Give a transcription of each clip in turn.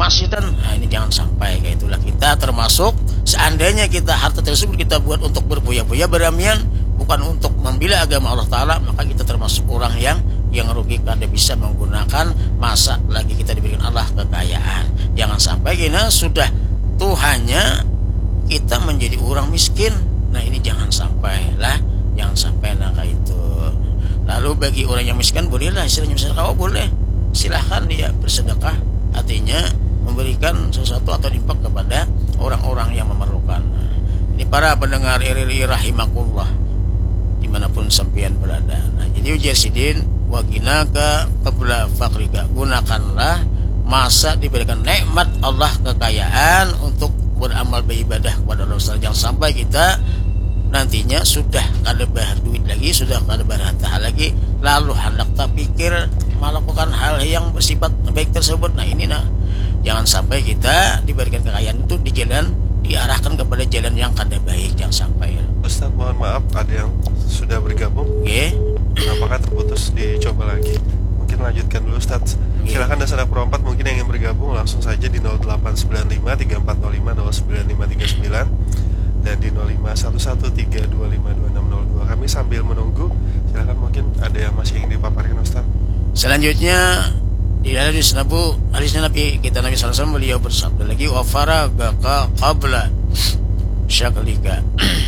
fasidan. Nah, ini jangan sampai kayak itulah. Kita termasuk seandainya kita harta tersebut kita buat untuk berfoya-foya beramian, bukan untuk membela agama Allah Ta'ala, maka kita termasuk orang yang rugi karena bisa menggunakan masa lagi kita diberikan Allah kekayaan. Jangan sampai kita sudah Tuhannya kita menjadi orang miskin. Nah, ini jangan sampai lah, jangan sampai kayak itu. Lalu bagi orang yang miskin bolehlah istilahnya bersedekah, boleh, silahkan dia bersedekah, artinya memberikan sesuatu atau infak kepada orang-orang yang memerlukan. Ini para pendengar RRI rahimakumullah dimanapun sampean berada. Nah, jadi ujar sidin wagina ke qabla fakrika, gunakanlah masa diberikan nikmat Allah kekayaan untuk beramal beribadah kepada Allah. Jangan sampai kita nantinya sudah kada bahar duit lagi, sudah kada bahar harta lagi, lalu hendak tak pikir melakukan hal yang bersifat baik tersebut. Nah, ini jangan sampai kita diberikan kekayaan itu di jalan, diarahkan kepada jalan yang kada baik. Jangan sampai. Ustaz, mohon maaf, ada yang sudah bergabung. Apakah terputus? Dicoba lagi. Mungkin lanjutkan dulu, Ustaz. Silahkan dasar perempat mungkin yang ingin bergabung langsung saja di 0895 3405 0959 dan di 0511325262. Kami sambil menunggu, silakan mungkin ada yang masih ingin dipaparkan, Ustaz. Selanjutnya di hadis Nabi kita Nabi SAW beliau bersabda lagi, wa faragaka qabla syaklika.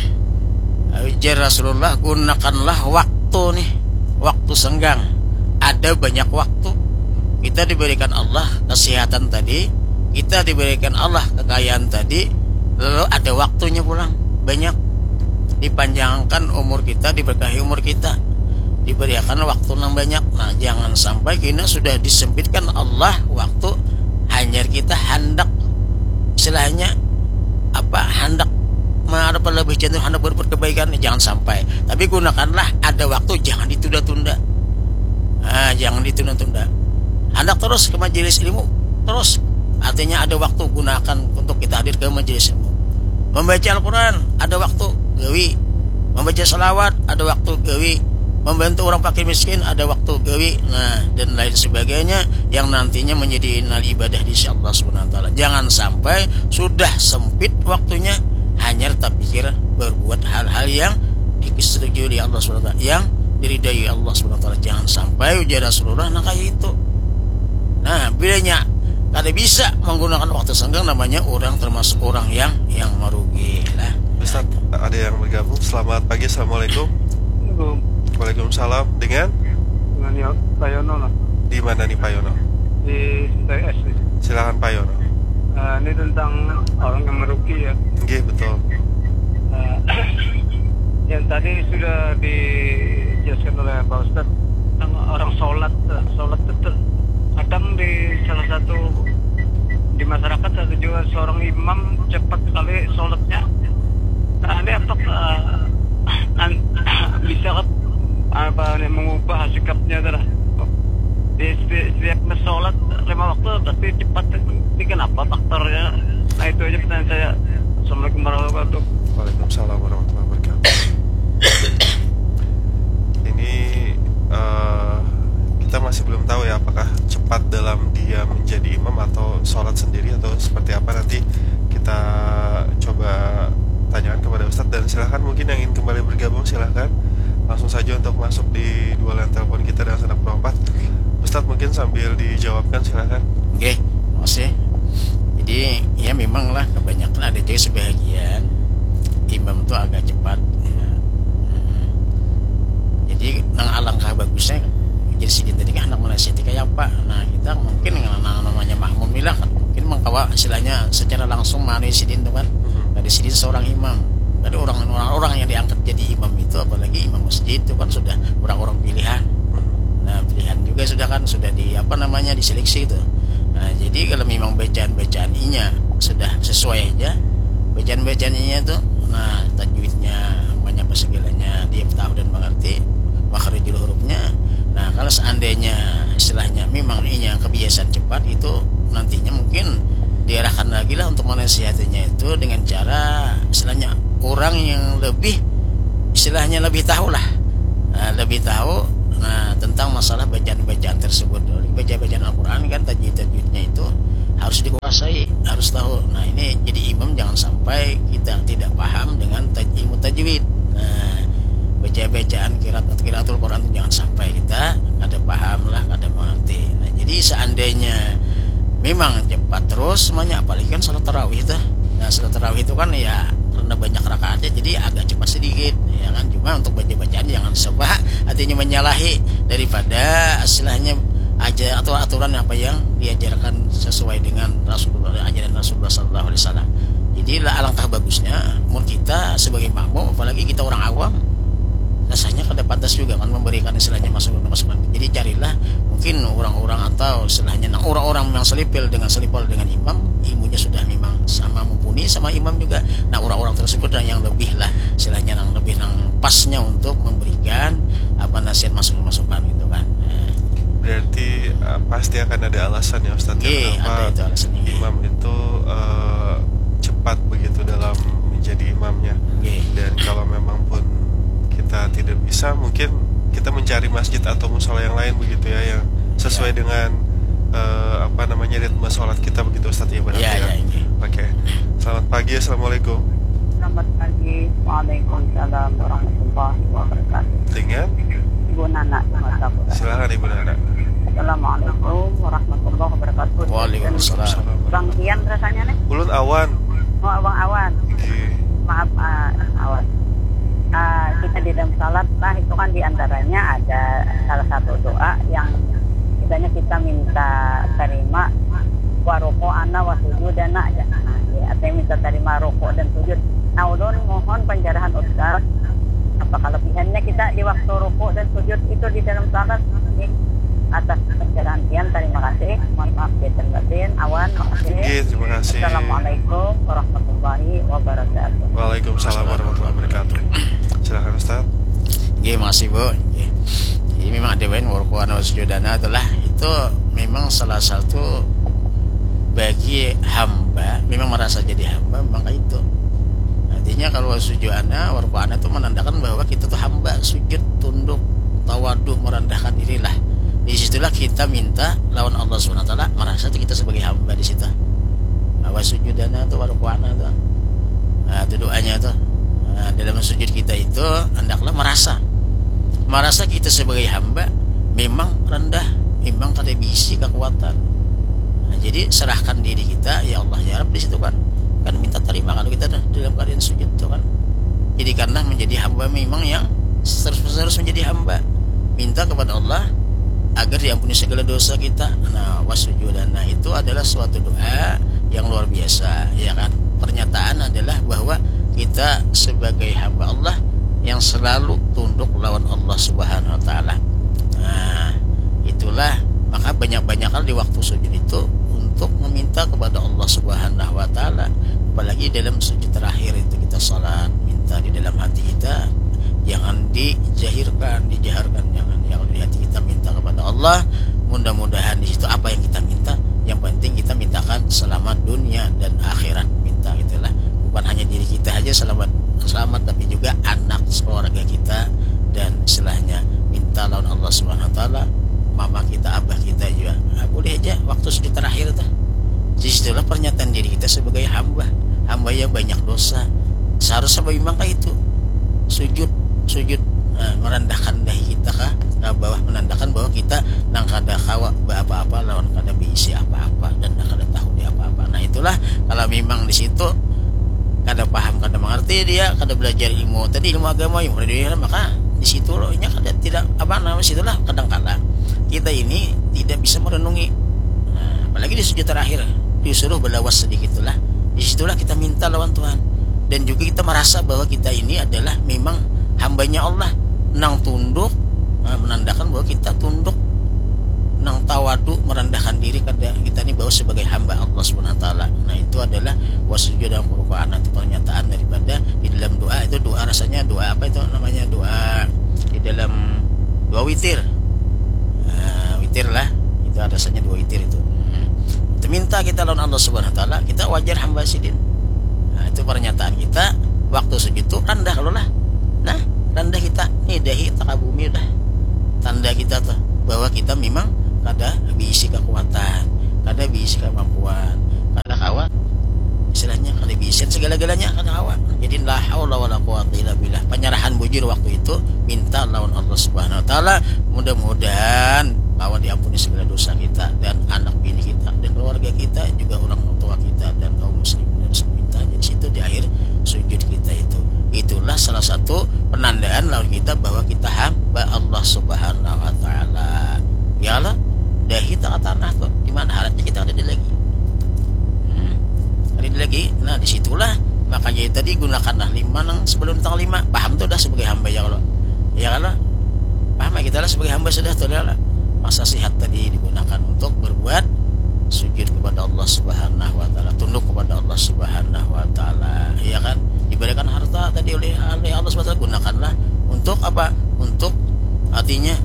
Ujar Rasulullah, gunakanlah waktu nih, waktu senggang. Ada banyak waktu. Kita diberikan Allah kesehatan tadi, kita diberikan Allah kekayaan tadi, lalu ada waktunya pulang banyak, dipanjangkan umur kita, diberkahi umur kita, diberikan waktu yang banyak. Nah, jangan sampai kita sudah disempitkan Allah waktu, hanya kita hendak istilahnya hendak apa lebih cenderung hendak berbuat kebaikan. Jangan sampai, tapi gunakanlah ada waktu, jangan ditunda-tunda. Jangan ditunda-tunda. Hendak terus ke majelis ilmu, terus, artinya ada waktu, gunakan untuk kita hadir ke majelis ilmu. Membaca Al-Quran, ada waktu, gawi. Membaca salawat, ada waktu, gawi. Membantu orang fakir miskin, ada waktu, gawi. Nah, dan lain sebagainya yang nantinya menjadi inal ibadah di sisi Allah SWT. Jangan sampai sudah sempit waktunya, hanya terpikir berbuat hal-hal yang disetujui oleh Allah SWT, yang diridai Allah SWT. Jangan sampai ujar Rasulullah kayak itu. Nah, bilanya kada bisa menggunakan waktu senggang, namanya orang termasuk orang yang merugi lah. Ustaz, ada yang bergabung. Selamat pagi, assalamualaikum. Waalaikumsalam. Dengan Pak Yono lah. Di mana nih Pak Yono? Di TS. Silakan Pak Yono. Ini tentang orang yang merugi ya. Oke, betul. Yang tadi sudah dijelaskan oleh Pak Ustadz tentang orang sholat itu kadang di salah satu di masyarakat ada juga seorang imam cepat sekali sholatnya. Nah, ini bisa mengubah sikapnya adalah di setiap sholat 5 waktu tapi cepat. Ini kenapa faktornya? Nah, itu aja pertanyaan saya. Assalamualaikum warahmatullahi wabarakatuh. Waalaikumsalam warahmatullahi wabarakatuh. Ini kita masih belum tahu ya apakah cepat dalam dia menjadi imam atau sholat sendiri atau seperti apa. Nanti kita coba tanyakan kepada Ustadz. Dan silahkan mungkin yang ingin kembali bergabung silahkan langsung saja untuk masuk di dua line telepon kita dengan sanak perompat. Ustadz mungkin sambil dijawabkan silahkan. Oke, makasih. Jadi ya memang lah kebanyakan ada juga sebagian imam itu agak cepat ya. Jadi alangkah bagusnya jadi sidin tadi kan anak menasihati kayak apa. Nah, kita mungkin namanya makmum lah kan mungkin mengkawa istilahnya secara langsung mana sidin itu kan. Dari sidin seorang imam, dari orang yang diangkat jadi imam itu, apalagi imam masjid itu kan sudah orang-orang pilihan. Nah, pilihan juga sudah diseleksi itu. Nah, jadi kalau memang bacaan-bacaannya sudah sesuai aja, bacaan-bacaannya itu, nah tajwidnya, banyak segalanya dia tahu dan mengerti, makharijul hurufnya. Nah, kalau seandainya istilahnya memang ini kebiasaan cepat itu, nantinya mungkin diarahkan lagi lah untuk menasihatinya itu dengan cara istilahnya orang yang lebih istilahnya lebih tahu lah, lebih tahu tentang masalah bacaan-bacaan tersebut. Bacaan Al-Quran kan tajwid-tajwidnya itu harus dikuasai, harus tahu. Nah ini jadi imam jangan sampai kita tidak paham dengan ilmu tajwid. Nah baca-bacaan kiraatul Quran itu jangan sampai kita kada paham lah, kada mengerti. Nah jadi seandainya memang cepat terus semuanya, apalagi kan salat tarawih itu. Nah salat tarawih itu kan ya karena banyak rakaatnya jadi agak cepat sedikit ya kan. Cuma untuk baca-bacaan jangan sebab artinya menyalahi daripada istilahnya aja atau aturan apa yang diajarkan sesuai dengan Rasulullah, ajaran Rasulullah sallallahu alaihi wasallam. Jadi alangkah bagusnya mun kita sebagai makmum, apalagi kita orang awam, rasanya kada pantas juga kan memberikan istilahnya masukan. Jadi carilah mungkin orang-orang atau istilahnya orang-orang yang selipil dengan imam, ilmunya sudah memang sama mumpuni sama imam juga. Nah orang-orang tersebut yang lebih lah istilahnya yang lebih pasnya untuk memberikan apa nasihat masukan gitu kan. Berarti pasti akan ada alasan ya Ustaz, kenapa itu imam itu cepat begitu dalam menjadi imamnya. Dan kalau memang pun kita tidak bisa, mungkin kita mencari masjid atau musola yang lain begitu ya, yang sesuai dengan ritme sholat kita begitu Ustaz ya berarti ya. Oke. Selamat pagi, assalamualaikum. Selamat pagi, waalaikumsalam warahmatullahi wabarakatuh. Dengan Ibu Nana. Silakan Ibu Nana. Assalamualaikum warahmatullahi wabarakatuh. Waalaikumsalam. Bang Ian rasanya nih? Ulun Awan. Oh, Bang Awan. Maaf, Awan. Kita di dalam salat lah itu kan diantaranya ada salah satu doa yang istilahnya kita minta terima waruko ana wasujudana aja. Artinya minta terima rukuk dan sujud. Nah ulun mohon pencerahan Ustaz, apa kelebihannya kita di waktu rukuk dan sujud itu di dalam salat? Atas pencerahan Tian, terima kasih. Mohon maaf batin batin. Awan, makasih. Terima kasih. Assalamualaikum warahmatullahi wabarakatuh. Waalaikumsalam warahmatullahi wabarakatuh. Silakan Ustaz. Makasih Bu. Jadi memang ada warkuan wasjudana itulah itu memang salah satu bagi hamba memang merasa jadi hamba, maka itu artinya kalau sujudana warkuana itu menandakan bahwa kita tuh hamba, sujud, tunduk, tawaduh, merendahkan dirilah. Di situlah kita minta lawan Allah SWT, merasa kita sebagai hamba di situ. Wasujudana tuh warkuana tuh. Nah, itu doanya tuh. Nah, dalam sujud kita itu hendaklah merasa kita sebagai hamba memang rendah, memang kada bisi kekuatan. Nah, jadi serahkan diri kita, ya Allah ya Rabb di situ kan minta terima kalau kita dalam keadaan sujud itu kan. Jadi karena menjadi hamba memang yang terus menjadi hamba, minta kepada Allah agar diampuni segala dosa kita. Nah wasujudana itu adalah suatu doa yang luar biasa ya kan. Pernyataan adalah bahwa kita sebagai hamba Allah yang selalu tunduk lawan Allah Subhanahu wa taala. Nah, itulah maka banyak-banyaklah di waktu sujud itu untuk meminta kepada Allah Subhanahu wa taala. Apalagi dalam sujud terakhir itu kita salat, minta di dalam hati kita, jangan dijaharkan, jangan yang di hati kita minta kepada Allah. Mudah-mudahan di situ apa yang kita minta, yang penting kita mintakan selamat dunia dan akhirat, minta itulah. Bukan hanya diri kita aja selamat, tapi juga anak keluarga kita, dan istilahnya minta lawan Allah Subhanahu wa taala, mama kita, abah kita juga. Nah, boleh aja waktu sujud terakhir tuh. Disitulah pernyataan diri kita sebagai hamba yang banyak dosa. Seharusnya memang kayak itu. Sujud merendahkan dahi kita ke bawah, menandakan bahwa kita nang kada kawa apa-apa lawan kada bisi apa-apa dan kada tahu dia apa-apa. Nah itulah kalau memang di situ kada paham, kada mengerti dia, kada belajar ilmu agama yang berbeda, maka di situ loh nya kada tidak situlah kadang-kala kita ini tidak bisa merenungi. Nah, apalagi di sujud terakhir disuruh berlawas sedikitlah. Disitulah kita minta lawan Tuhan, dan juga kita merasa bahwa kita ini adalah memang hambanya Allah, nang tunduk, menandakan bahwa kita tunduk, nang tawadu, merendahkan diri kita ini bahwa sebagai hamba Allah Subhanahu wa taala. Nah itu adalah wasujud dan Quran, itu pernyataan daripada di dalam doa. Itu doa rasanya doa apa itu namanya, doa di dalam doa witir. Witir lah, itu rasanya doa witir itu. Itu minta kita lawan Allah Subhanahu wa taala, kita wajar hamba sidin. Nah, itu pernyataan kita waktu sujud itu rendah kalau lah. Nah, rendah kita nih dahi takabumi udah. Tanda kita tuh bahwa kita memang kada diisi kekuatan. kada bisa kemampuan, kada kawat istilahnya, kada bisa segala-galanya kada kawat. Jadi la haula wala quwata illa billah. Penyerahan bujur waktu itu minta lawan Allah Subhanahu wa taala, mudah-mudahan bahwa diampuni segala dosa kita dan anak bini kita dan keluarga kita, juga orang tua kita dan kaum muslimin dan semuanya. Jadi situ di akhir sujud kita itu. Itulah salah satu penandaan lawan kita bahwa kita hamba Allah Subhanahu wa taala. Ya Allah, dah kita tanah tuh di mana halatnya kita ada di lagi. Ada lagi. Nah, disitulah makanya tadi gunakanlah 5 nang sebelum tanggal 5. Paham tuh dah sebagai hamba ya Allah. Ya Allah. Paham kita lah sebagai hamba sudah tuh lah. Masa sihat tadi digunakan untuk berbuat sujud kepada Allah Subhanahu wa taala, tunduk kepada Allah Subhanahu wa taala. Ya kan? Diberikan harta tadi oleh Allah Subhanahu wa taala, gunakanlah untuk apa? Untuk artinya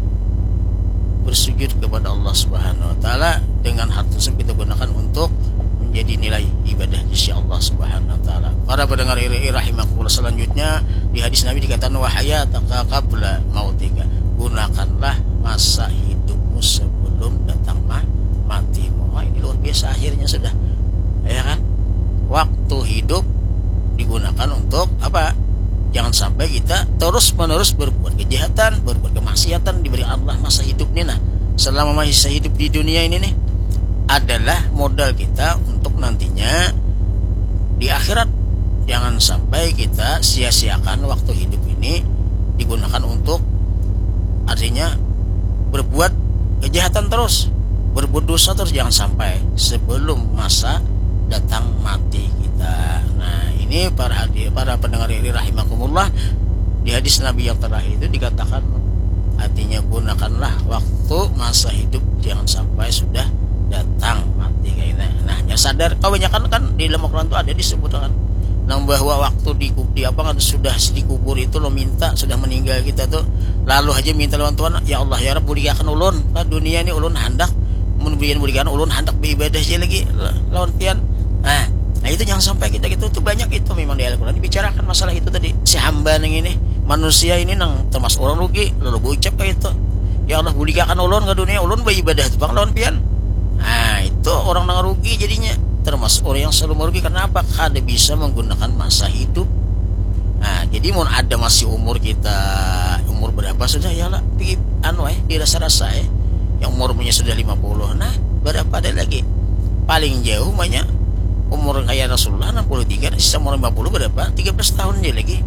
bersujud kepada Allah Subhanahu wa taala. Dengan harta tersebut kita gunakan untuk menjadi nilai ibadah di sisi Allah Subhanahu wa taala. Para pendengar rahimakumullah, selanjutnya di hadis Nabi dikatakan wa hayataka qabla mautika. Gunakanlah masa hidupmu sebelum datang matimu. Wah, ini luar biasa akhirnya sudah. Ya kan? Waktu hidup digunakan untuk apa? Jangan sampai kita terus-menerus berbuat kejahatan, berbuat kemaksiatan. Diberi Allah masa hidup nih, nah selama masih hidup di dunia ini nih adalah modal kita untuk nantinya di akhirat. Jangan sampai kita sia-siakan waktu hidup ini digunakan untuk artinya berbuat kejahatan terus, berbuat dosa terus. Jangan sampai sebelum masa datang mati kita. Nah, ini para pendengar ini rahimakumullah, di hadis Nabi yang terakhir itu dikatakan artinya gunakanlah waktu masa hidup, jangan sampai sudah datang mati kayaknya. Nah, ya sadar kebanyakan kan di dalam Al-Qur'an itu ada disebutkan bahwa waktu di apa kan sudah dikubur itu lo minta sudah meninggal kita tuh lalu aja minta lawan Tuhan, ya Allah ya Rabb buliakan ulun ka dunia ini, ulun hendak buliakan ulun hendak beribadah aja lagi lawan pian. Nah itu jangan sampai kita gitu tuh. Banyak itu memang di Al-Qur'an dibicarakan masalah itu tadi. Si hamba nang ini manusia ini nang termasuk orang rugi lalu ucap kayak itu, ya Allah buliakan ulun ka dunia, ulun beribadah tuh bang lawan pian. Nah itu orang nang rugi jadinya, termasuk orang yang selalu merugi. Karena apa? Kada bisa menggunakan masa hidup. Nah jadi mau ada masih umur kita, umur berapa sudah ya lah dirasa-rasa yang umurnya sudah 50. Nah berapa ada lagi paling jauh banyak umur kayak Rasulullah 63, sisa umur 50 berapa? 13 tahun aja lagi.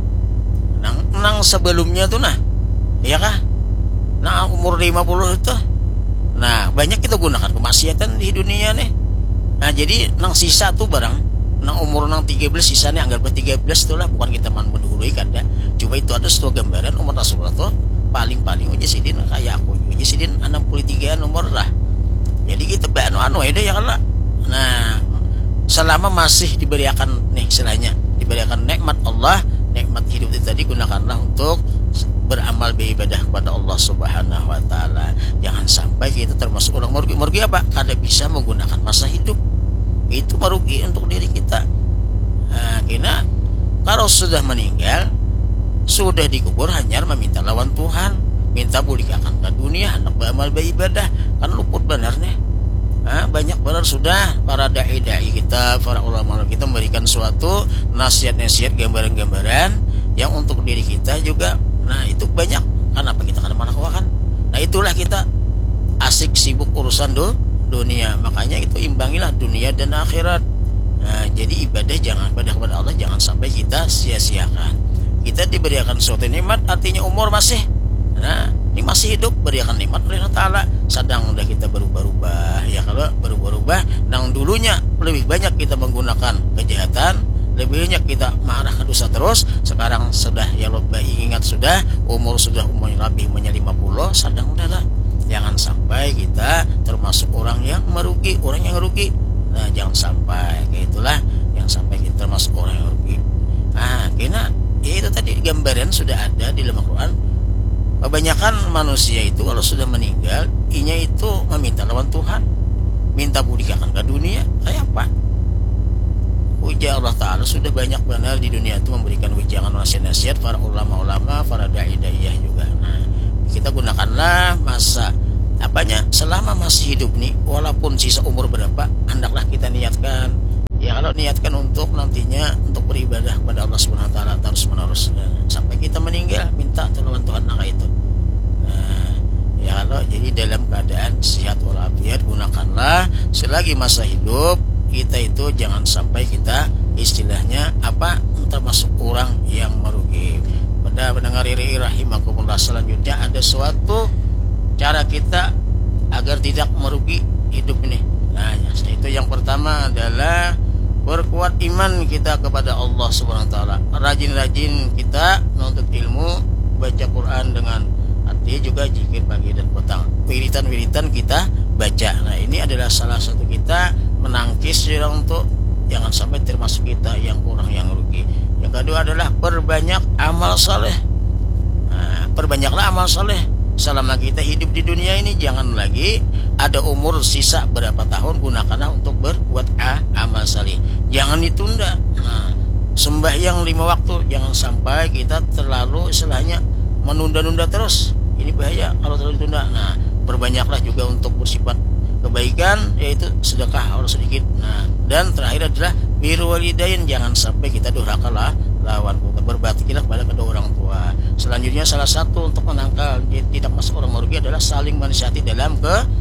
Nang sebelumnya tuh nah ya kah? Nah umur 50 itu. Nah banyak kita gunakan kemaksiatan di dunia nih. Nah jadi nang sisa tuh barang nang umur nang 13 sisanya anggap 13 tuh lah, bukan kita mendahului kan ya. Coba itu ada sebuah gambaran umur Rasulullah tuh paling aja sidin kayak aku aja sidin 63 umur lah. Jadi kita anu ya kan lah. Nah selama masih diberikan nih istilahnya diberikan nikmat Allah, nikmat hidup itu tadi gunakanlah untuk beramal beribadah kepada Allah Subhanahu wa taala. Jangan sampai kita termasuk orang merugi. Merugi apa? Kada bisa menggunakan masa hidup. Itu merugi untuk diri kita. Nah, karena kalau sudah meninggal, sudah dikubur hanya meminta lawan Tuhan, minta buliakan ke dunia, hendak beramal beribadah, kan luput benarnya. Nah, banyak benar sudah para dai-dai kita, para ulama kita memberikan suatu nasihat-nasihat, gambaran-gambaran yang untuk diri kita juga. Nah itu banyak. Kenapa kita kada mana kan? Nah itulah kita asik sibuk urusan dunia. Makanya itu imbangilah dunia dan akhirat. Nah jadi ibadah kepada Allah jangan sampai kita sia-siakan. Kita diberikan suatu nikmat, artinya umur masih. Nah ini masih hidup, berikan nikmat oleh Allah Ta'ala. Sedang udah kita berubah-ubah. Ya kalau berubah-ubah, nang dulunya lebih banyak kita menggunakan kejahatan, lebih banyak kita marah ke dosa terus. Sekarang sudah ya lebih ingat sudah umurnya lebih 50, sedang udahlah. Jangan sampai kita termasuk orang yang merugi, orang yang rugi. Nah jangan sampai kayak itulah, yang sampai kita termasuk orang yang rugi. Nah karena ya itu tadi gambaran sudah ada di dalam Al-Quran. Kebanyakan manusia itu kalau sudah meninggal, inya itu meminta lawan Tuhan, minta budiakan ke dunia. Kayak apa? Ujar Allah Ta'ala sudah banyak benar di dunia itu memberikan wejangan nasihat-nasihat para ulama-ulama, para dai-daiyah juga. Nah, kita gunakanlah masa apanya, selama masih hidup nih, walaupun sisa umur berapa, hendaklah kita niatkan. Ya kalau niatkan untuk nantinya untuk beribadah kepada Allah Subhanahu wa taala terus menerus sampai kita meninggal, minta tolongan Tuhan itu. Ya kalau jadi dalam keadaan sehat walafiat, gunakanlah selagi masa hidup kita itu, jangan sampai kita istilahnya termasuk orang yang merugi. Pada pendengar iri rahimakumullah, selanjutnya ada suatu cara kita agar tidak merugi hidup ini. Nah, itu yang pertama adalah perkuat iman kita kepada Allah Subhanahu wa taala. Rajin-rajin kita menuntut ilmu, baca Quran dengan hati, juga zikir pagi dan petang. Wiritan-wiritan kita baca. Nah, ini adalah salah satu kita menangkis untuk jangan sampai termasuk kita yang kurang, yang rugi. Yang kedua adalah perbanyak amal saleh. Nah, perbanyaklah amal saleh. Selama kita hidup di dunia ini, jangan lagi ada umur sisa berapa tahun, gunakanlah untuk berbuat amal saleh. Jangan ditunda. Nah, sembahyang 5 waktu, jangan sampai kita terlalu istilahnya menunda-nunda terus. Ini bahaya kalau terlalu ditunda. Nah, perbanyaklah juga untuk bersifat kebaikan, yaitu sedekah harus sedikit. Nah, dan terakhir adalah birrul walidain, jangan sampai kita durhakalah lawan kita, berbaktilah kepada kedua orang tua. Selanjutnya salah satu untuk menangkal tidak masuk orang merugi adalah saling menasihati dalam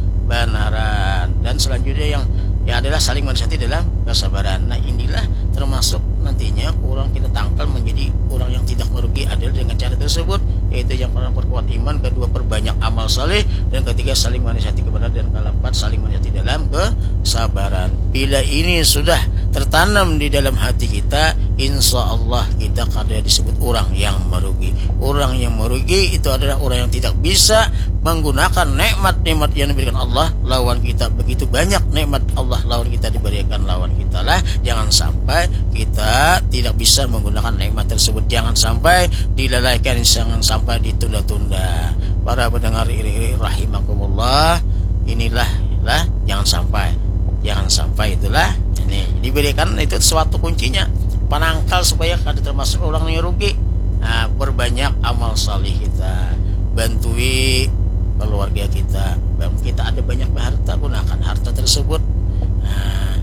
kebenaran, dan selanjutnya yang adalah saling menasihati dalam kesabaran. Nah, inilah termasuk nantinya orang kita tangkal menjadi orang yang tidak merugi adalah dengan cara tersebut, yaitu yang pertama perkuat iman, kedua perbanyak amal saleh, dan ketiga saling menasihati kebenaran, dan keempat saling menasihati dalam kesabaran. Bila ini sudah tertanam di dalam hati kita, insya Allah kita kada disebut orang yang merugi. Orang yang merugi itu adalah orang yang tidak bisa menggunakan nikmat-nikmat yang diberikan Allah lawan kita. Begitu banyak nikmat Allah lawan kita diberikan lawan kita lah. Jangan sampai kita tidak bisa menggunakan nikmat tersebut. Jangan sampai dilalaikan, jangan sampai ditunda-tunda. Para pendengar iri rahimakumullah, inilah jangan sampai itulah ini diberikan itu suatu kuncinya penangkal supaya kada termasuk orang yang rugi. Nah, perbanyak amal salih kita, bantui keluarga kita. Kita ada banyak harta, gunakan harta tersebut. Nah,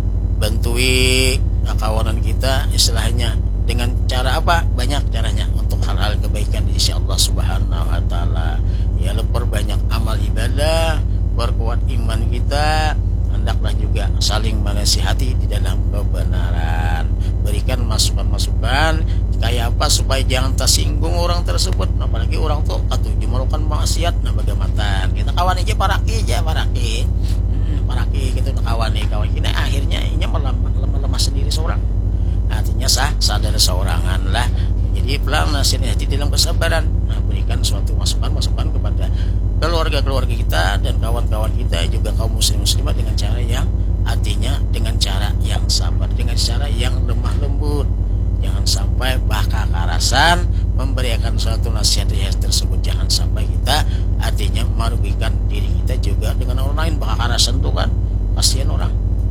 bantui kawanan kita istilahnya dengan cara apa? Banyak caranya untuk hal-hal kebaikan di sisi Allah Subhanahu wa taala. Ya, perbanyak amal ibadah, perkuat iman kita, hendaklah juga saling menasihati di dalam kebenaran. Berikan masukan-masukan kayak apa supaya jangan tersinggung orang tersebut. Apalagi orang tuh katuju melakukan maksiat. Nah, bagaimana kita kawan aja paraki gitu kawan ini akhirnya ini melemah sendiri seorang. Artinya sadar seorangan lah. Jadi pelan nasihati dalam kesabaran. Nah, berikan suatu masukan kepada keluarga-keluarga kita dan kawan-kawan kita, juga kaum muslim-muslimat dengan cara yang artinya dengan cara yang sabar, dengan cara yang lemah lembut. Jangan sampai kekerasan memberikan suatu nasihat tersebut. Jangan sampai kita artinya merugikan diri kita juga dengan orang lain. Kekerasan itu kan kasihan orang.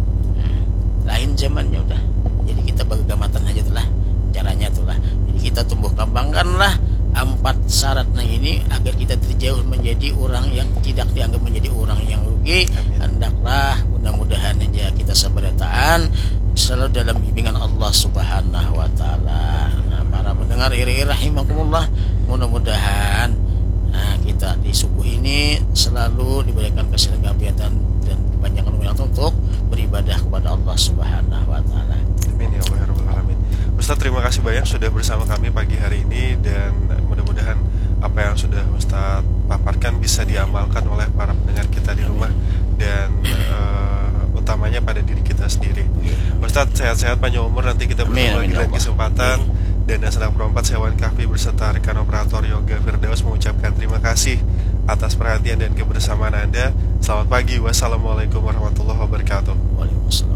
Lain zamannya udah. Jadi kita bergamatan aja tuh lah caranya tuh lah. Jadi kita tumbuh kembangkanlah 4 syaratnya ini agar kita terjauh menjadi orang yang tidak dianggap menjadi orang yang rugi. Hendaklah mudah-mudahan aja kita sabar taat selalu dalam bimbingan Allah Subhanahu wa taala. Nah, para pendengar iri rahimakumullah, mudah-mudahan kita di subuh ini selalu diberikan kesergapiatan dan kebanyakan waktu untuk beribadah kepada Allah Subhanahu wa taala. Amin ya rabbal alamin. Ustaz, terima kasih banyak sudah bersama kami pagi hari ini, dan mudah-mudahan apa yang sudah Ustaz paparkan bisa diamalkan oleh para pendengar kita di rumah, dan utamanya pada diri kita sendiri. Ustaz, sehat-sehat panjang umur, nanti kita bertemu lagi lain kesempatan. Dan Sedang Perempat Sewan Kahfi beserta rekan operator Yoga Firdaus mengucapkan terima kasih atas perhatian dan kebersamaan Anda. Selamat pagi. Wassalamualaikum warahmatullahi wabarakatuh. Waalaikumsalam.